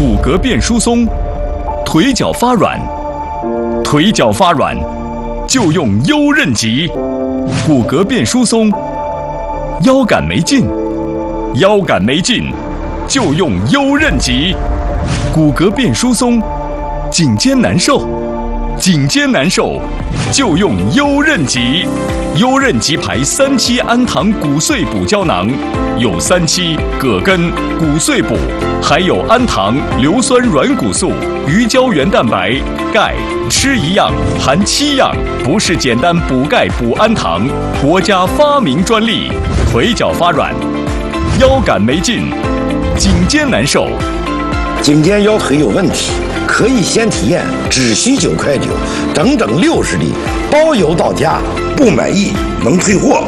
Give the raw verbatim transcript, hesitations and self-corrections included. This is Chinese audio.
骨骼变疏松，腿脚发软，腿脚发软就用优韧脊；骨骼变疏松，腰杆没劲，腰杆没劲就用优韧脊；骨骼变疏松，颈肩难受，颈肩难受就用优韧脊。优韧脊牌三七氨糖骨碎补胶囊，有三七、葛根、骨碎补，还有氨糖、硫酸软骨素、鱼胶原蛋白、钙，吃一样含七样，不是简单补钙补氨糖，国家发明专利。腿脚发软，腰杆没劲，颈肩难受， 颈肩腰腿有问题，可以先体验，只需九块九，整整六十粒，包邮到家，不满意能退货。